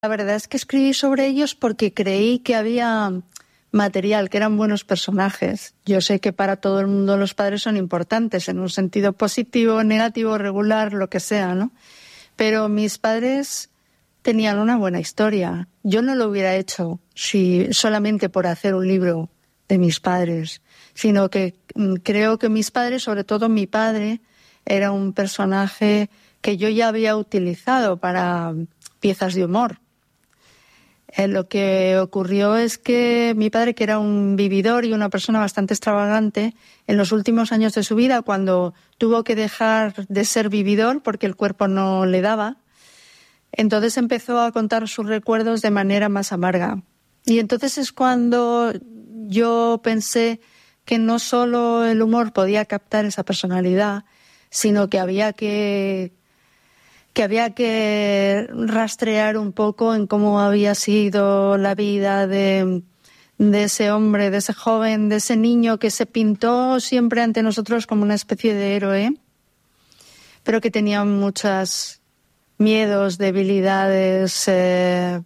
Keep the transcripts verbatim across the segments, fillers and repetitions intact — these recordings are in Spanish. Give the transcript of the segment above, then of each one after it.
La verdad es que escribí sobre ellos porque creí que había material, que eran buenos personajes. Yo sé que para todo el mundo los padres son importantes, en un sentido positivo, negativo, regular, lo que sea, ¿no? Pero mis padres tenían una buena historia. Yo no lo hubiera hecho si solamente por hacer un libro de mis padres, sino que creo que mis padres, sobre todo mi padre, era un personaje que yo ya había utilizado para piezas de humor. Eh, lo que ocurrió es que mi padre, que era un vividor y una persona bastante extravagante, en los últimos años de su vida, cuando tuvo que dejar de ser vividor porque el cuerpo no le daba, entonces empezó a contar sus recuerdos de manera más amarga. Y entonces es cuando yo pensé que no solo el humor podía captar esa personalidad, sino que había que... que había que rastrear un poco en cómo había sido la vida de, de ese hombre, de ese joven, de ese niño que se pintó siempre ante nosotros como una especie de héroe, pero que tenía muchos miedos, debilidades, eh,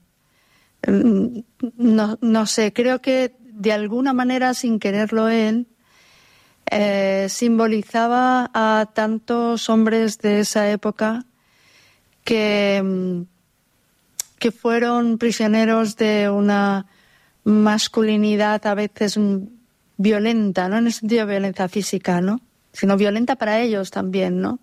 no, no sé, creo que de alguna manera, sin quererlo él, eh, simbolizaba a tantos hombres de esa época que, que fueron prisioneros de una masculinidad a veces violenta, no en el sentido de violencia física, ¿no? Sino violenta para ellos también, ¿no?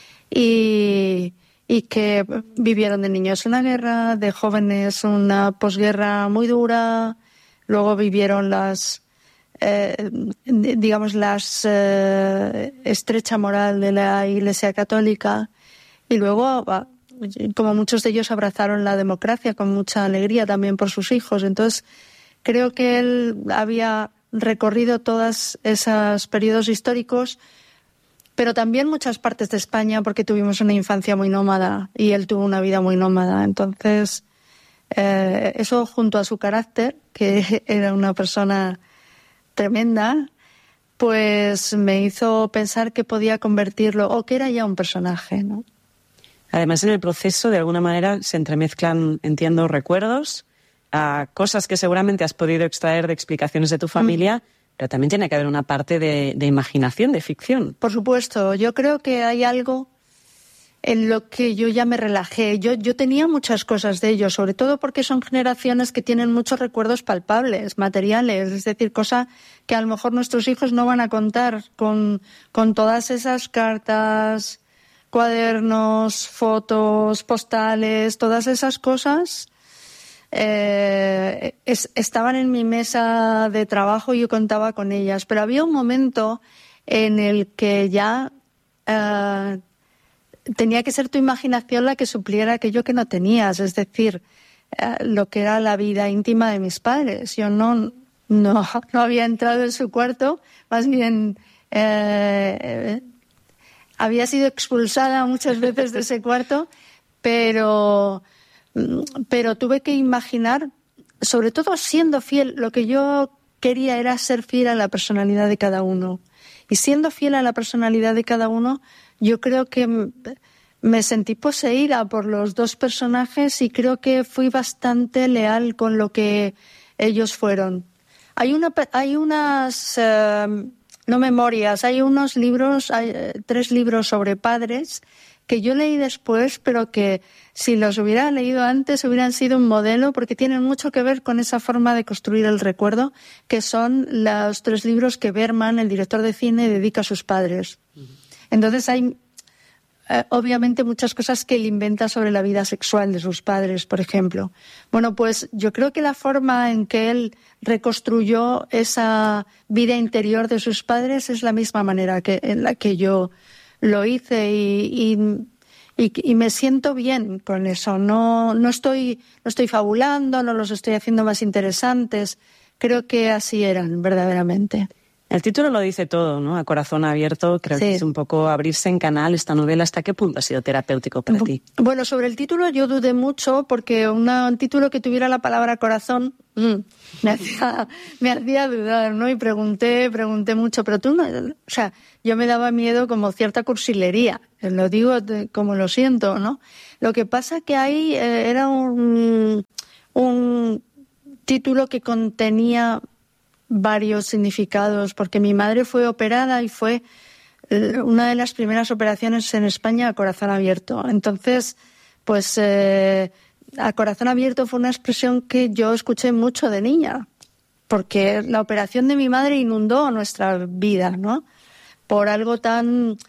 Y, y que vivieron de niños una guerra, de jóvenes una posguerra muy dura, luego vivieron las, eh, digamos, las eh, estrecha moral de la Iglesia Católica, y luego, como muchos de ellos, abrazaron la democracia con mucha alegría también por sus hijos. Entonces, creo que él había recorrido todos esos periodos históricos, pero también muchas partes de España, porque tuvimos una infancia muy nómada y él tuvo una vida muy nómada. Entonces, eh, eso junto a su carácter, que era una persona tremenda, pues me hizo pensar que podía convertirlo, o que era ya un personaje, ¿no? Además, en el proceso, de alguna manera, se entremezclan, entiendo, recuerdos, a cosas que seguramente has podido extraer de explicaciones de tu familia, mm. pero también tiene que haber una parte de, de imaginación, de ficción. Por supuesto. Yo creo que hay algo en lo que yo ya me relajé. Yo, yo tenía muchas cosas de ellos, sobre todo porque son generaciones que tienen muchos recuerdos palpables, materiales, es decir, cosas que a lo mejor nuestros hijos no van a contar con, con todas esas cartas, cuadernos, fotos, postales, todas esas cosas eh, es, estaban en mi mesa de trabajo y yo contaba con ellas. Pero había un momento en el que ya eh, tenía que ser tu imaginación la que supliera aquello que no tenías, es decir, eh, lo que era la vida íntima de mis padres. Yo no, no, no había entrado en su cuarto, más bien... Eh, había sido expulsada muchas veces de ese cuarto, pero, pero tuve que imaginar, sobre todo siendo fiel, lo que yo quería era ser fiel a la personalidad de cada uno. Y siendo fiel a la personalidad de cada uno, yo creo que me sentí poseída por los dos personajes y creo que fui bastante leal con lo que ellos fueron. Hay, una, hay unas... Uh, No memorias, hay unos libros, hay tres libros sobre padres que yo leí después, pero que si los hubiera leído antes hubieran sido un modelo, porque tienen mucho que ver con esa forma de construir el recuerdo, que son los tres libros que Berman, el director de cine, dedica a sus padres. Entonces hay eh, obviamente muchas cosas que él inventa sobre la vida sexual de sus padres, por ejemplo. Bueno, pues yo creo que la forma en que él reconstruyó esa vida interior de sus padres es la misma manera que en la que yo lo hice y, y, y, y me siento bien con eso. No, no estoy, no estoy fabulando, no los estoy haciendo más interesantes. Creo que así eran, verdaderamente. El título lo dice todo, ¿no? A corazón abierto, creo sí. que es un poco abrirse en canal esta novela. ¿Hasta qué punto ha sido terapéutico para ti? Bueno, sobre el título yo dudé mucho porque una, un título que tuviera la palabra corazón mmm, me, hacía, me hacía dudar, ¿no? Y pregunté, pregunté mucho, pero tú no... O sea, yo me daba miedo como cierta cursilería, lo digo de, como lo siento, ¿no? Lo que pasa que ahí eh, era un, un título que contenía varios significados, porque mi madre fue operada y fue una de las primeras operaciones en España a corazón abierto. Entonces, pues eh, a corazón abierto fue una expresión que yo escuché mucho de niña, porque la operación de mi madre inundó nuestra vida, ¿no? Por algo tan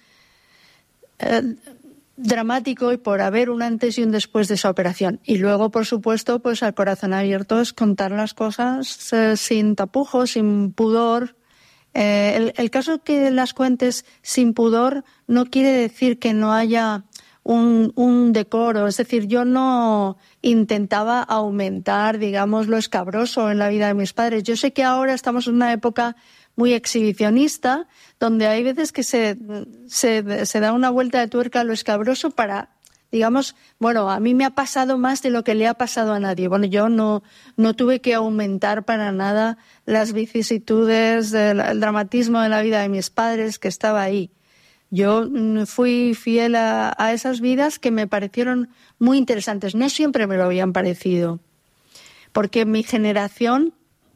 eh, dramático y por haber un antes y un después de esa operación. Y luego, por supuesto, pues al corazón abierto es contar las cosas eh, sin tapujos, sin pudor. Eh, el, el caso que las cuentes sin pudor no quiere decir que no haya un, un decoro. Es decir, yo no intentaba aumentar, digamos, lo escabroso en la vida de mis padres. Yo sé que ahora estamos en una época muy exhibicionista, donde hay veces que se, se, se da una vuelta de tuerca a lo escabroso para, digamos, bueno, a mí me ha pasado más de lo que le ha pasado a nadie. Bueno, yo no, no tuve que aumentar para nada las vicisitudes, el, el dramatismo de la vida de mis padres, que estaba ahí. Yo fui fiel a, a esas vidas que me parecieron muy interesantes. No siempre me lo habían parecido, porque mi generación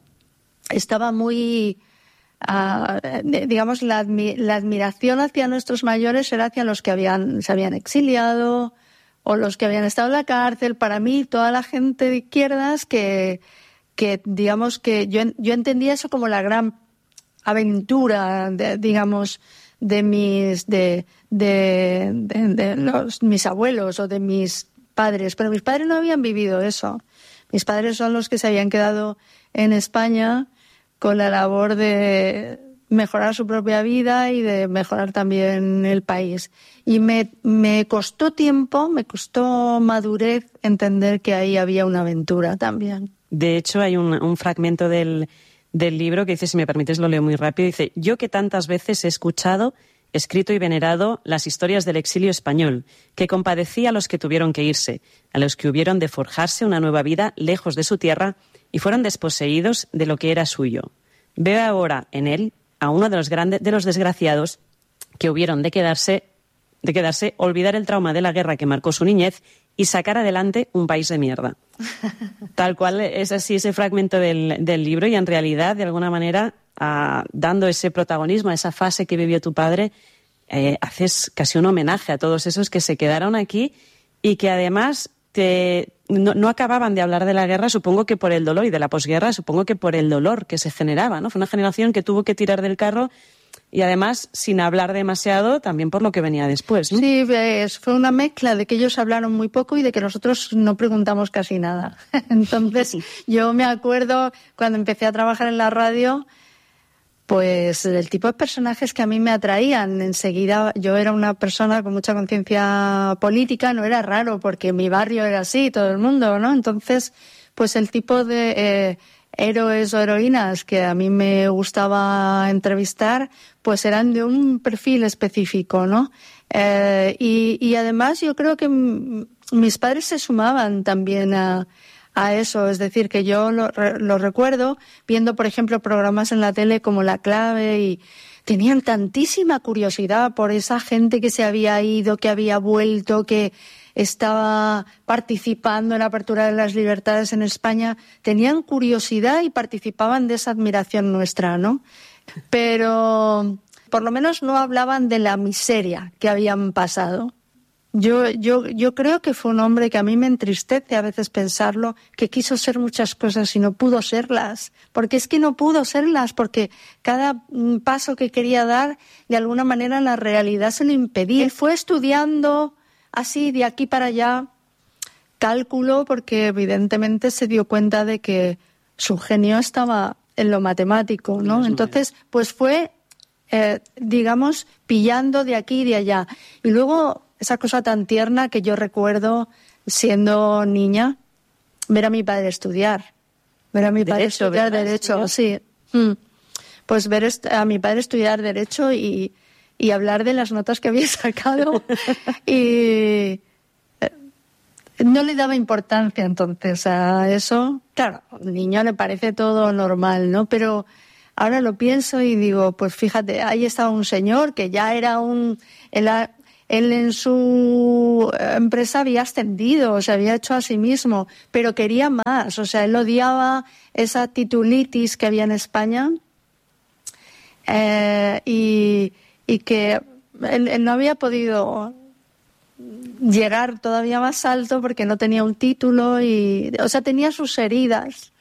estaba muy... Uh, digamos, la, la admiración hacia nuestros mayores era hacia los que habían, se habían exiliado o los que habían estado en la cárcel. Para mí, toda la gente de izquierdas que, que digamos, que yo, yo entendía eso como la gran aventura, de, digamos, de mis, de, de, de, de los, mis abuelos o de mis padres. Pero mis padres no habían vivido eso. Mis padres son los que se habían quedado en España con la labor de mejorar su propia vida y de mejorar también el país. Y me, me costó tiempo, me costó madurez entender que ahí había una aventura también. De hecho, hay un, un fragmento del, del libro que dice, si me permites lo leo muy rápido, dice: yo que tantas veces he escuchado, escrito y venerado las historias del exilio español, que compadecí a los que tuvieron que irse, a los que hubieron de forjarse una nueva vida lejos de su tierra y fueron desposeídos de lo que era suyo. Veo ahora en él a uno de los grandes, de los desgraciados que hubieron de quedarse, de quedarse, olvidar el trauma de la guerra que marcó su niñez y sacar adelante un país de mierda. Tal cual es así ese fragmento del, del libro, y en realidad, de alguna manera, uh, dando ese protagonismo a esa fase que vivió tu padre, eh, haces casi un homenaje a todos esos que se quedaron aquí y que además te, no, no acababan de hablar de la guerra, supongo que por el dolor, y de la posguerra, supongo que por el dolor que se generaba, ¿no? Fue una generación que tuvo que tirar del carro y además sin hablar demasiado también por lo que venía después, ¿no? Sí, ves, fue una mezcla de que ellos hablaron muy poco y de que nosotros no preguntamos casi nada. Entonces, yo me acuerdo cuando empecé a trabajar en la radio, pues el tipo de personajes que a mí me atraían. Enseguida, yo era una persona con mucha conciencia política, no era raro porque mi barrio era así, todo el mundo, ¿no? Entonces, pues el tipo de eh, héroes o heroínas que a mí me gustaba entrevistar, pues eran de un perfil específico, ¿no? Eh, y, y además yo creo que m- mis padres se sumaban también a a eso, es decir, que yo lo, lo recuerdo viendo, por ejemplo, programas en la tele como La Clave, y tenían tantísima curiosidad por esa gente que se había ido, que había vuelto, que estaba participando en la apertura de las libertades en España. Tenían curiosidad y participaban de esa admiración nuestra, ¿no? Pero por lo menos no hablaban de la miseria que habían pasado. Yo, yo, yo creo que fue un hombre que a mí me entristece a veces pensarlo, que quiso ser muchas cosas y no pudo serlas. Porque es que no pudo serlas, porque cada paso que quería dar, de alguna manera la realidad se lo impedía. Él fue estudiando así de aquí para allá cálculo, porque evidentemente se dio cuenta de que su genio estaba en lo matemático, ¿no? Entonces, pues fue, eh, digamos, pillando de aquí y de allá. Y luego esa cosa tan tierna que yo recuerdo siendo niña, ver a mi padre estudiar. Ver a mi padre derecho, estudiar ¿verdad? Derecho, sí. Mm. pues ver a mi padre estudiar Derecho y, y hablar de las notas que había sacado y no le daba importancia entonces a eso. Claro, al niño le parece todo normal, ¿no? Pero ahora lo pienso y digo, pues fíjate, ahí estaba un señor que ya era un... Él, él en su empresa había ascendido, se había hecho a sí mismo, pero quería más. O sea, él odiaba esa titulitis que había en España eh, y, y que él, él no había podido llegar todavía más alto porque no tenía un título y, o sea, tenía sus heridas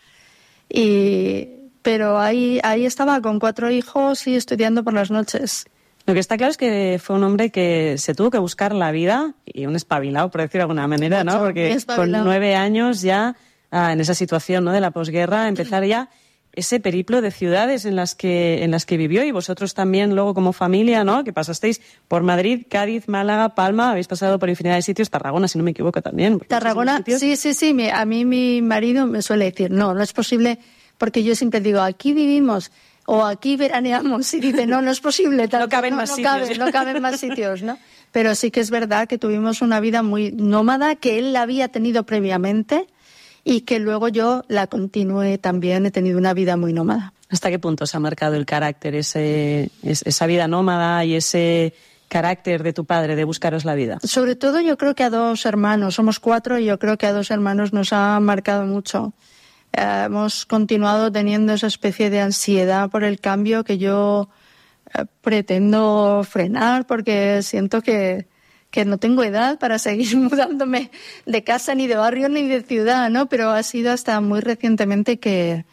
y pero ahí ahí estaba con cuatro hijos y estudiando por las noches. Lo que está claro es que fue un hombre que se tuvo que buscar la vida y un espabilado, por decirlo de alguna manera, ¿no? Porque con nueve años ya ah, en esa situación, ¿no?, de la posguerra, empezar ya ese periplo de ciudades en las que en las que vivió, y vosotros también luego como familia, ¿no?, que pasasteis por Madrid, Cádiz, Málaga, Palma, habéis pasado por infinidad de sitios, Tarragona, si no me equivoco también. Tarragona, sí, sí, sí, mi, a mí mi marido me suele decir, no, no es posible, porque yo siempre digo, aquí vivimos o aquí veraneamos, y dice, no, no es posible. Tanto, no caben no, más no sitios. Cabe, no caben más sitios, ¿no? Pero sí que es verdad que tuvimos una vida muy nómada, que él la había tenido previamente, y que luego yo la continué también, he tenido una vida muy nómada. ¿Hasta qué punto se ha marcado el carácter, ese, esa vida nómada y ese carácter de tu padre de buscaros la vida? Sobre todo yo creo que a dos hermanos, somos cuatro y yo creo que a dos hermanos nos ha marcado mucho. Eh, hemos continuado teniendo esa especie de ansiedad por el cambio que yo eh, pretendo frenar porque siento que que no tengo edad para seguir mudándome de casa, ni de barrio, ni de ciudad, ¿no? Pero ha sido hasta muy recientemente que,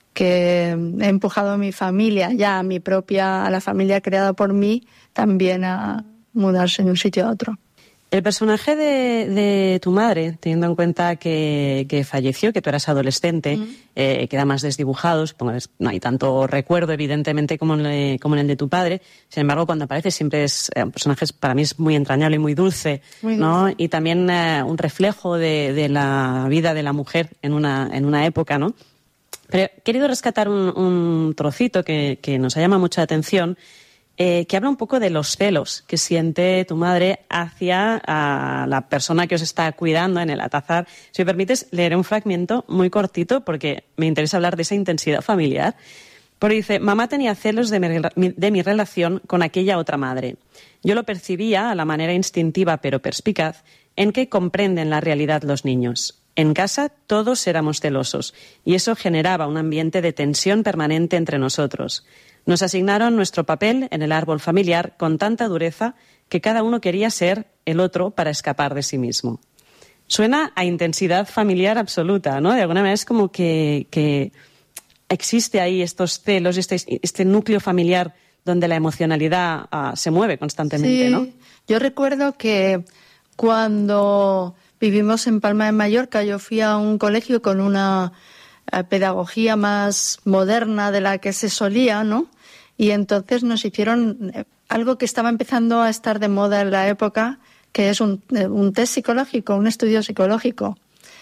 que he empujado a mi familia, ya a mi propia, a la familia creada por mí, también a mudarse de un sitio a otro. El personaje de, de tu madre, teniendo en cuenta que, que falleció, que tú eras adolescente, mm. eh, queda más desdibujado, supongo que no hay tanto recuerdo, evidentemente, como en, el, como en el de tu padre. Sin embargo, cuando aparece siempre es eh, un personaje, para mí es muy entrañable y muy dulce, muy ¿no? Dulce. Y también eh, un reflejo de, de la vida de la mujer en una, en una época, ¿no? Pero he querido rescatar un, un trocito que, que nos llama mucha atención, Eh, que habla un poco de los celos que siente tu madre hacia a la persona que os está cuidando en el Alcázar. Si me permites, leeré un fragmento muy cortito porque me interesa hablar de esa intensidad familiar. Porque dice, mamá tenía celos de mi, de mi relación con aquella otra madre. Yo lo percibía a la manera instintiva pero perspicaz en que comprenden la realidad los niños. En casa todos éramos celosos y eso generaba un ambiente de tensión permanente entre nosotros. Nos asignaron nuestro papel en el árbol familiar con tanta dureza que cada uno quería ser el otro para escapar de sí mismo. Suena a intensidad familiar absoluta, ¿no? De alguna manera es como que, que existe ahí estos celos, este, este núcleo familiar donde la emocionalidad uh, se mueve constantemente, sí, ¿no? Yo recuerdo que cuando vivimos en Palma de Mallorca, yo fui a un colegio con una uh, pedagogía más moderna de la que se solía, ¿no? Y entonces nos hicieron algo que estaba empezando a estar de moda en la época, que es un, un test psicológico, un estudio psicológico.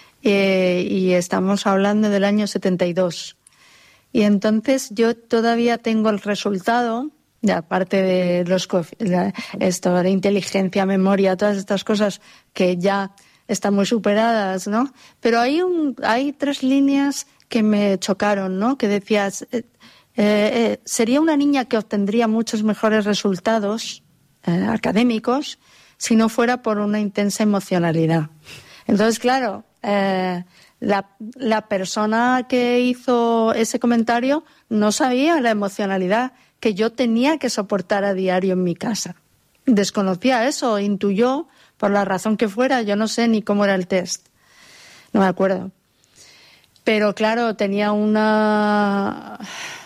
Eh, y estamos hablando del año setenta y dos. Y entonces yo todavía tengo el resultado, de aparte de los la, esto de inteligencia, memoria, todas estas cosas que ya están muy superadas, ¿no? Pero hay un, hay tres líneas que me chocaron, ¿no? Que decías, eh, eh, sería una niña que obtendría muchos mejores resultados eh, académicos si no fuera por una intensa emocionalidad. Entonces, claro, eh, la, la persona que hizo ese comentario no sabía la emocionalidad que yo tenía que soportar a diario en mi casa. Desconocía eso, intuyó, por la razón que fuera, yo no sé ni cómo era el test, no me acuerdo. Pero claro, tenía una,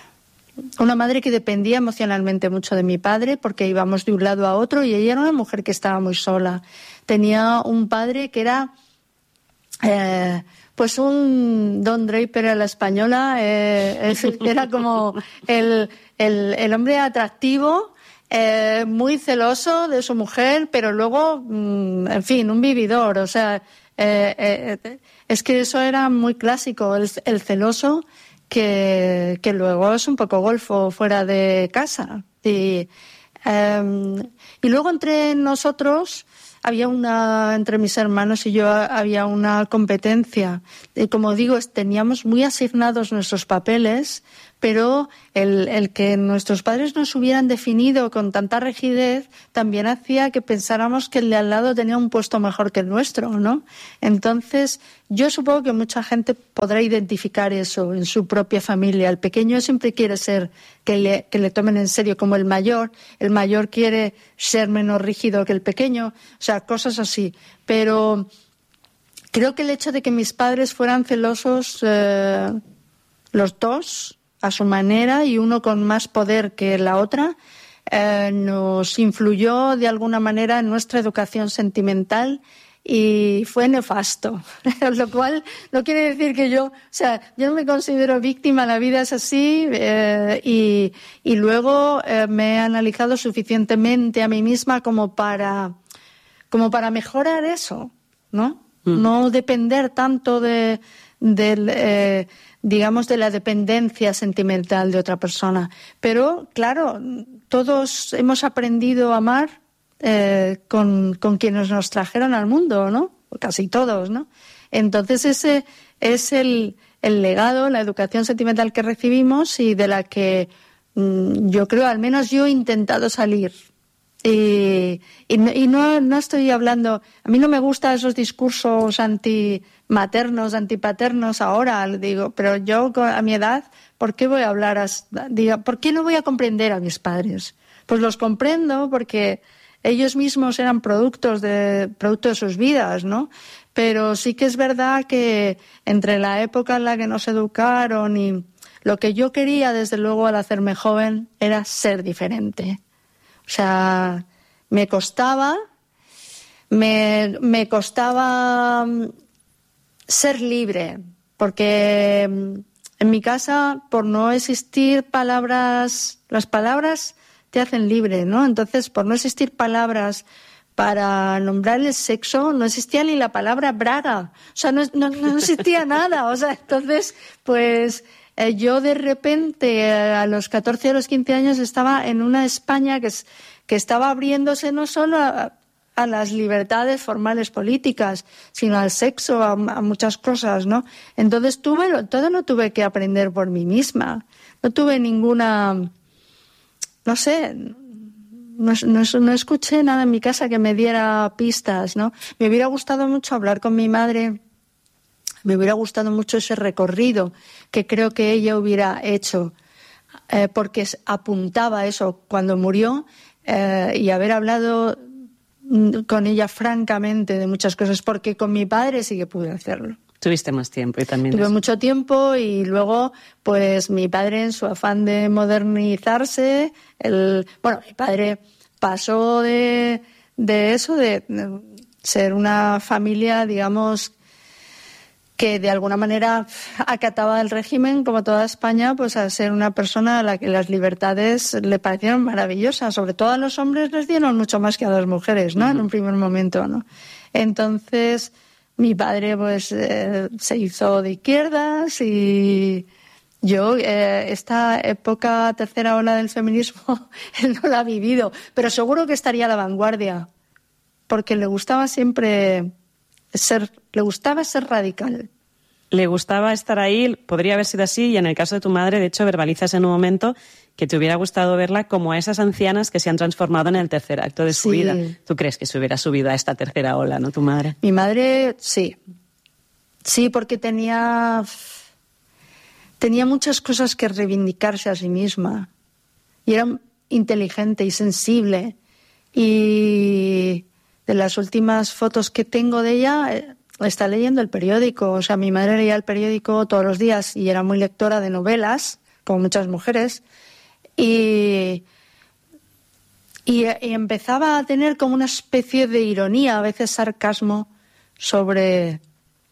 una madre que dependía emocionalmente mucho de mi padre porque íbamos de un lado a otro y ella era una mujer que estaba muy sola. Tenía un padre que era eh, pues un Don Draper a la española, eh, era como el, el, el hombre atractivo, eh, muy celoso de su mujer, pero luego, mm, en fin, un vividor, o sea... Eh, eh, es que eso era muy clásico, el, el celoso que, que luego es un poco golfo fuera de casa. Y, um, y luego entre nosotros había una, entre mis hermanos y yo había una competencia. Y como digo, teníamos muy asignados nuestros papeles, pero el, el que nuestros padres nos hubieran definido con tanta rigidez también hacía que pensáramos que el de al lado tenía un puesto mejor que el nuestro, ¿no? Entonces, yo supongo que mucha gente podrá identificar eso en su propia familia. El pequeño siempre quiere ser que le, que le tomen en serio como el mayor, el mayor quiere ser menos rígido que el pequeño, o sea, cosas así. Pero creo que el hecho de que mis padres fueran celosos, eh, los dos, a su manera, y uno con más poder que la otra, eh, nos influyó de alguna manera en nuestra educación sentimental y fue nefasto. Lo cual no quiere decir que yo, o sea, yo no me considero víctima, la vida es así, eh, y, y luego eh, me he analizado suficientemente a mí misma como para, como para mejorar eso, ¿no? Mm. No depender tanto de, del, eh, digamos, de la dependencia sentimental de otra persona. Pero, claro, todos hemos aprendido a amar eh, con, con quienes nos trajeron al mundo, ¿no? Casi todos, ¿no? Entonces ese es el, el legado, la educación sentimental que recibimos y de la que mmm, yo creo, al menos yo he intentado salir. Y, y, no, y no, no estoy hablando, a mí no me gustan esos discursos antimaternos, antipaternos ahora, digo, pero yo a mi edad, ¿por qué voy a hablar? A, digo, ¿por qué no voy a comprender a mis padres? Pues los comprendo porque ellos mismos eran productos de, producto de sus vidas, ¿no? Pero sí que es verdad que entre la época en la que nos educaron y lo que yo quería, desde luego, al hacerme joven, era ser diferente. O sea, me costaba, me, me costaba ser libre, porque en mi casa, por no existir palabras, las palabras te hacen libre, ¿no? Entonces, por no existir palabras para nombrar el sexo, no existía ni la palabra braga, o sea, no, no, no existía nada, o sea, entonces, pues Eh, yo de repente eh, a los catorce, a los quince años estaba en una España que, es, que estaba abriéndose no solo a, a las libertades formales políticas, sino al sexo, a, a muchas cosas, ¿no? Entonces tuve, todo lo tuve que aprender por mí misma. No tuve ninguna, no sé, no, no, no escuché nada en mi casa que me diera pistas, ¿no? Me hubiera gustado mucho hablar con mi madre. Me hubiera gustado mucho ese recorrido que creo que ella hubiera hecho, eh, porque apuntaba eso cuando murió, eh, y haber hablado con ella francamente de muchas cosas, porque con mi padre sí que pude hacerlo. Tuviste más tiempo y también... Tuve es... mucho tiempo y luego, pues mi padre, en su afán de modernizarse, el, bueno, mi padre pasó de, de eso, de ser una familia, digamos, que de alguna manera acataba el régimen, como toda España, pues a ser una persona a la que las libertades le parecieron maravillosas. Sobre todo a los hombres les dieron mucho más que a las mujeres, ¿no? Uh-huh. En un primer momento, ¿no? Entonces, mi padre, pues, eh, se hizo de izquierdas y yo, eh, esta época, tercera ola del feminismo, él no la ha vivido, pero seguro que estaría a la vanguardia, porque le gustaba siempre... Ser, le gustaba ser radical. Le gustaba estar ahí, podría haber sido así, y en el caso de tu madre, de hecho, verbalizas en un momento que te hubiera gustado verla como a esas ancianas que se han transformado en el tercer acto de su sí. vida. ¿Tú crees que se hubiera subido a esta tercera ola, no, tu madre? Mi madre, sí. Sí, porque tenía, tenía muchas cosas que reivindicarse a sí misma. Y era inteligente y sensible. Y... de las últimas fotos que tengo de ella, eh, está leyendo el periódico. O sea, mi madre leía el periódico todos los días y era muy lectora de novelas, como muchas mujeres, y, y, y empezaba a tener como una especie de ironía, a veces sarcasmo, sobre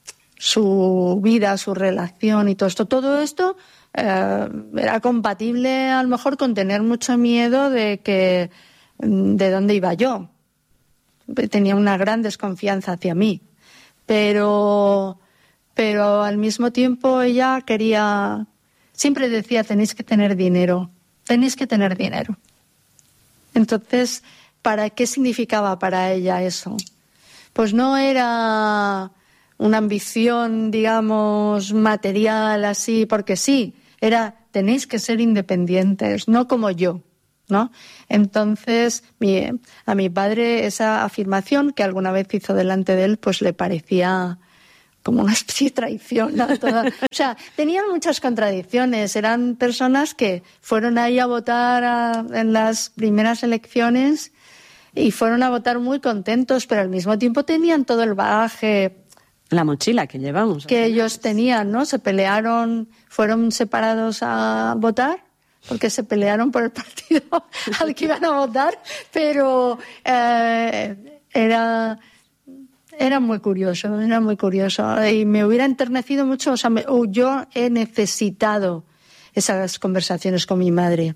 su vida, su relación y todo esto. Todo esto eh, era compatible a lo mejor con tener mucho miedo de que de dónde iba yo. Tenía una gran desconfianza hacia mí, pero, pero al mismo tiempo ella quería siempre decía, tenéis que tener dinero, tenéis que tener dinero. Entonces, ¿para qué significaba para ella eso? Pues no era una ambición, digamos, material así, porque sí, era, tenéis que ser independientes, no como yo, ¿no? Entonces, mi, a mi padre esa afirmación que alguna vez hizo delante de él, pues le parecía como una especie de traición, ¿no? Toda, o sea, tenían muchas contradicciones. Eran personas que fueron ahí a votar a, en las primeras elecciones y fueron a votar muy contentos, pero al mismo tiempo tenían todo el bagaje, la mochila que llevamos. Que ellos tenían, ¿no? Se pelearon, fueron separados a votar porque se pelearon por el partido al que iban a votar, pero eh, era... Era muy curioso, era muy curioso. Y me hubiera enternecido mucho, o sea, me, oh, yo he necesitado esas conversaciones con mi madre.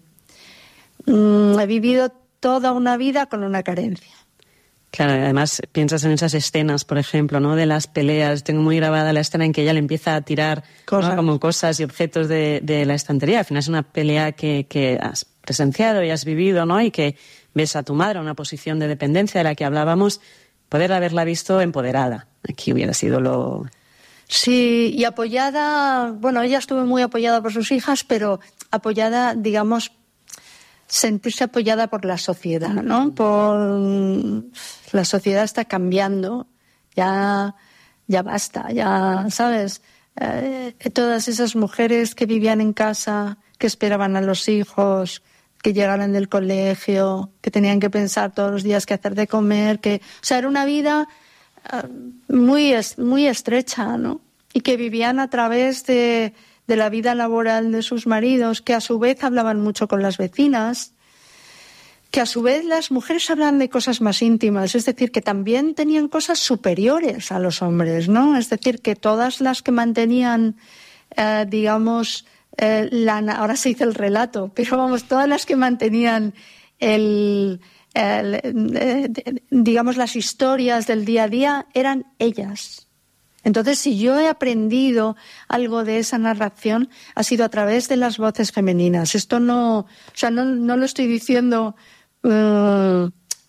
Mm, he vivido toda una vida con una carencia. Claro, además piensas en esas escenas, por ejemplo, ¿no? De las peleas. Tengo muy grabada la escena en que ella le empieza a tirar cosas, ¿no? Como cosas y objetos de, de la estantería. Al final es una pelea que, que has presenciado y has vivido, ¿no? Y que ves a tu madre en una posición de dependencia de la que hablábamos. Poder haberla visto empoderada. Aquí hubiera sido lo... Sí, y apoyada, bueno, ella estuvo muy apoyada por sus hijas, pero apoyada, digamos, sentirse apoyada por la sociedad, ¿no? Por la sociedad está cambiando, ya, ya basta, ya, ¿sabes? Eh, todas esas mujeres que vivían en casa, que esperaban a los hijos, que llegaran del colegio, que tenían que pensar todos los días qué hacer de comer, que, o sea, era una vida uh, muy, muy estrecha, ¿no? Y que vivían a través de, de la vida laboral de sus maridos, que a su vez hablaban mucho con las vecinas, que a su vez las mujeres hablan de cosas más íntimas, es decir, que también tenían cosas superiores a los hombres, ¿no? Es decir, que todas las que mantenían, uh, digamos, Eh, la, ahora se dice el relato, pero vamos, todas las que mantenían el, el, eh, digamos, las historias del día a día eran ellas. Entonces, si yo he aprendido algo de esa narración, ha sido a través de las voces femeninas. Esto no, o sea, no, no lo estoy diciendo uh,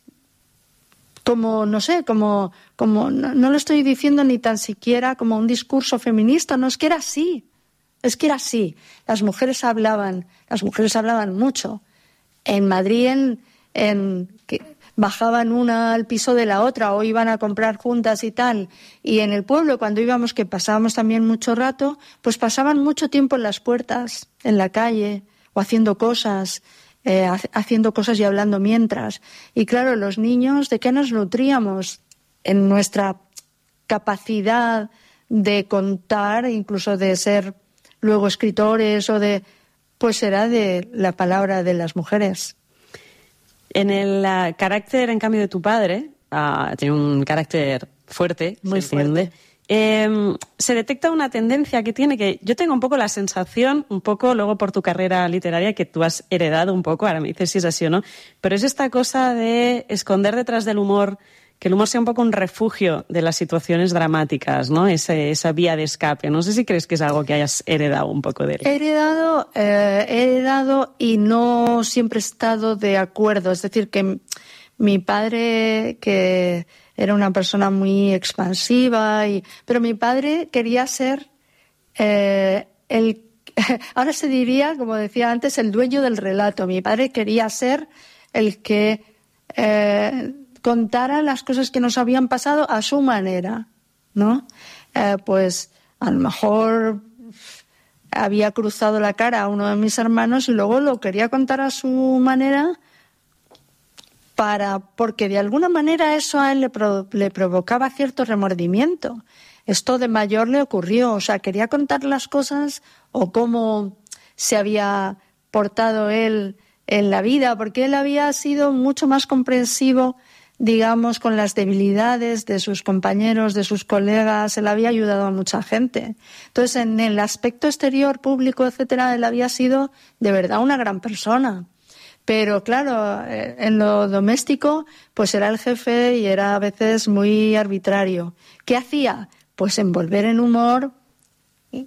como, no sé, como, como no, no lo estoy diciendo ni tan siquiera como un discurso feminista, no, es que era así. Es que era así. Las mujeres hablaban, las mujeres hablaban mucho. En Madrid, en, en, que bajaban una al piso de la otra o iban a comprar juntas y tal. Y en el pueblo, cuando íbamos, que pasábamos también mucho rato, pues pasaban mucho tiempo en las puertas, en la calle, o haciendo cosas, eh, haciendo cosas y hablando mientras. Y claro, los niños, ¿de qué nos nutríamos? En nuestra capacidad de contar, incluso de ser luego escritores o de, pues será de la palabra de las mujeres. En el uh, carácter, en cambio, de tu padre, uh, tiene un carácter fuerte, muy se entiende. Eh, se detecta una tendencia que tiene, que yo tengo un poco la sensación, un poco luego por tu carrera literaria, que tú has heredado un poco, ahora me dices si es así o no, pero es esta cosa de esconder detrás del humor, que el humor sea un poco un refugio de las situaciones dramáticas, ¿no? Ese, esa vía de escape. No sé si crees que es algo que hayas heredado un poco de él. He heredado, eh, he heredado y no siempre he estado de acuerdo. Es decir, que mi padre, que era una persona muy expansiva, y, pero mi padre quería ser eh, el... Ahora se diría, como decía antes, el dueño del relato. Mi padre quería ser el que... Eh, contara las cosas que nos habían pasado a su manera, ¿no? Eh, pues a lo mejor había cruzado la cara a uno de mis hermanos y luego lo quería contar a su manera para, porque de alguna manera eso a él le, pro, le provocaba cierto remordimiento. Esto de mayor le ocurrió, o sea, quería contar las cosas o cómo se había portado él en la vida, porque él había sido mucho más comprensivo, digamos, con las debilidades de sus compañeros, de sus colegas. Él había ayudado a mucha gente. Entonces, en el aspecto exterior, público, etcétera, él había sido de verdad una gran persona. Pero claro, en lo doméstico, pues era el jefe y era a veces muy arbitrario. ¿Qué hacía? Pues envolver en humor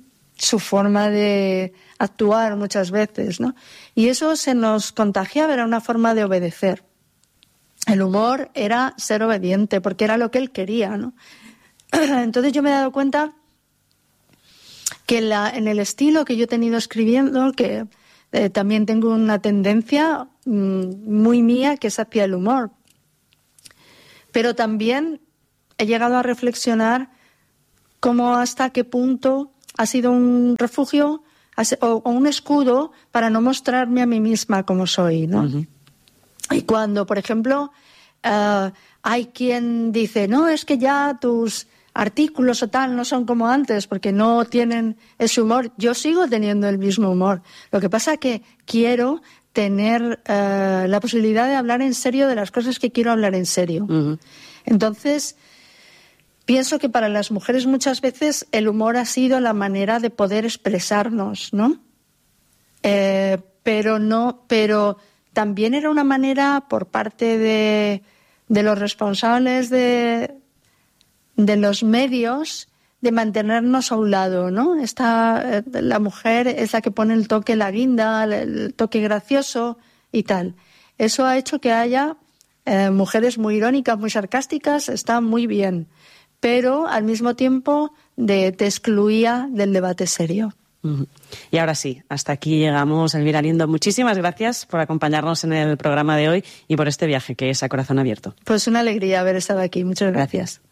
su forma de actuar muchas veces, ¿no? Y eso se nos contagiaba, era una forma de obedecer. El humor era ser obediente, porque era lo que él quería, ¿no? Entonces yo me he dado cuenta que la, en el estilo que yo he tenido escribiendo, que eh, también tengo una tendencia mmm, muy mía, que es hacia el humor. Pero también he llegado a reflexionar cómo hasta qué punto ha sido un refugio o un escudo para no mostrarme a mí misma como soy, ¿no? Uh-huh. Y cuando, por ejemplo, uh, hay quien dice, no, es que ya tus artículos o tal no son como antes porque no tienen ese humor. Yo sigo teniendo el mismo humor. Lo que pasa es que quiero tener uh, la posibilidad de hablar en serio de las cosas que quiero hablar en serio. Uh-huh. Entonces, pienso que para las mujeres muchas veces el humor ha sido la manera de poder expresarnos, ¿no? Eh, pero no, pero también era una manera por parte de, de los responsables de, de los medios de mantenernos a un lado, ¿no? Esta, la mujer es la que pone el toque, la guinda, el toque gracioso y tal. Eso ha hecho que haya eh, mujeres muy irónicas, muy sarcásticas, está muy bien, pero al mismo tiempo de, te excluía del debate serio. Uh-huh. Y ahora sí, hasta aquí llegamos, Elvira Lindo. Muchísimas gracias por acompañarnos en el programa de hoy y por este viaje que es A Corazón Abierto. Pues una alegría haber estado aquí. Muchas gracias.